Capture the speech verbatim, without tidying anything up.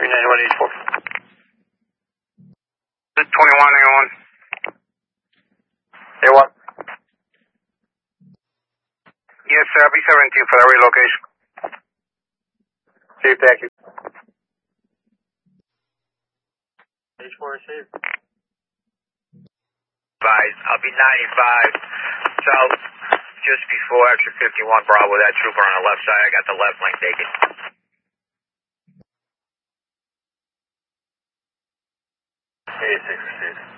three ninety-one eighty-four. twenty-one eighty-one. Hey, what? Yes, sir. B seventeen for the relocation. Safe, thank you. H four is safe. Advise, I'll be ninety-five south just before exit fifty-one Bravo. That trooper on the left side, I got the left lane taken. eighty-six is safe.